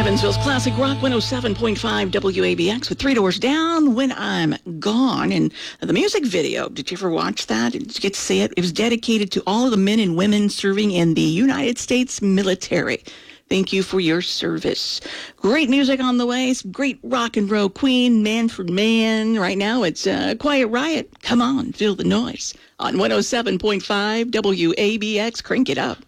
Evansville's Classic Rock 107.5 WABX with Three Doors Down, When I'm Gone. And the music video, did you ever watch that? Did you get to see it? It was dedicated to all of the men and women serving in the United States military. Thank you for your service. Great music on the way. Some great rock and roll. Queen, Manfred Mann. Right now it's Quiet Riot. Come on, feel the noise. On 107.5 WABX. Crank it up.